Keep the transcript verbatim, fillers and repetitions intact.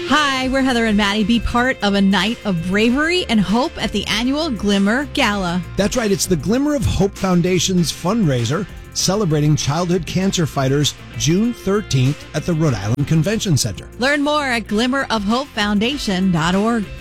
Hi, we're Heather and Maddie. Be part of a night of bravery and hope at the annual Glimmer Gala. That's right. It's the Glimmer of Hope Foundation's fundraiser celebrating childhood cancer fighters June thirteenth at the Rhode Island Convention Center. Learn more at glimmer of hope foundation dot org.